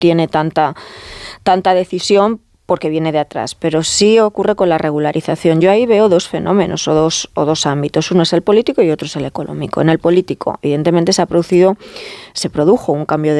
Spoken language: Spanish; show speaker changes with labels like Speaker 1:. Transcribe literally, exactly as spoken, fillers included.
Speaker 1: tiene tanta, tanta decisión porque viene de atrás, pero sí ocurre con la regularización. Yo ahí veo dos fenómenos o dos, o dos ámbitos. Uno es el político y otro es el económico. En el político, evidentemente, se ha producido, se produjo un cambio de